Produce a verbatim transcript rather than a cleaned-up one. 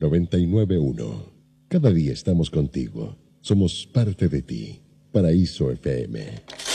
noventa y nueve punto uno. Cada día estamos contigo. Somos parte de ti. Paraíso F M.